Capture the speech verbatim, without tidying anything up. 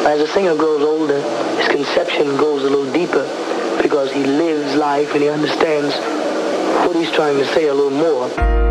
As the singer grows older, his conception goes a little deeper because he lives life and he understands what he's trying to say a little more.